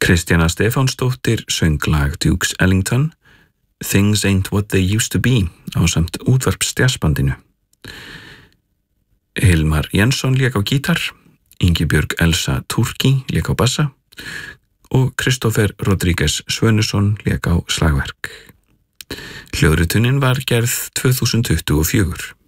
Kristjana Stefánsdóttir söng lag Dukes Ellington Things Ain't What They Used To Be ásamt útvarpsjazzbandinu. Hilmar Jensson lék á gítar, Ingibjörg Elsa Turki lék á bassa og Kristófer Rodríguez Svönusson lék á slagverk. Hljóðritunin var gerð 2024.